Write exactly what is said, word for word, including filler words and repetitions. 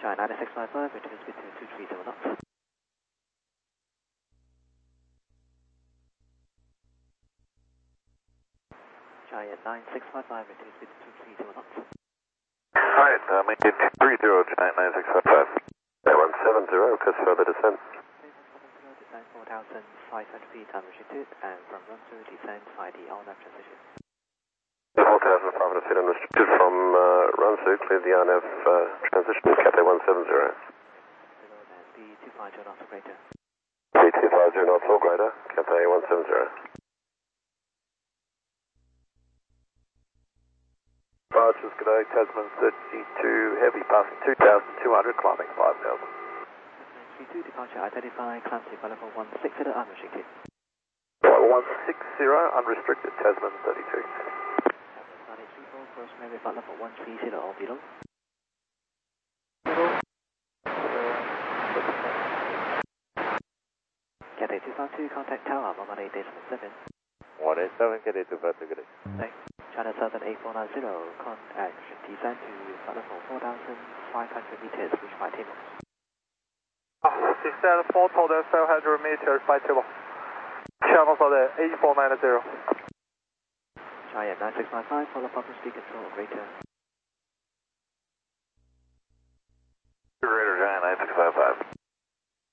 China nine six five five, return speed to two three zero knots. China nine six five five, return speed to two three zero knots. Alright, uh, maintain two three zero, Giant nine six five five. one seven zero, request further descent. Descend four thousand five hundred feet, time restricted, and from run through descend by the R N A V transition. four thousand five hundred feet unrestricted from uh, run through, clear the R N A V uh, transition, Cathay one seven zero. Zero and B two five zero knots or greater. B two five zero knots or greater, Cathay one seven zero. Archers, good day, Tasman thirty-two, heavy passing two thousand two hundred, climbing five thousand. three two, departure identify, climb to level one six zero, unrestricted. one six zero, unrestricted, Tasman thirty-two. Starting three four, cross Mary flight level one three zero or below. Cathay two five two, contact tower, one one eight decimal seven. one eight seven, Cathay two five two, good day. Thanks. China Southern eight four nine zero, contact descend to flight level four thousand five hundred meters, reach by table. Descend four thousand five hundred meters by table. Channel Southern eight four nine zero. China nine six five five, follow proper speed control, greater.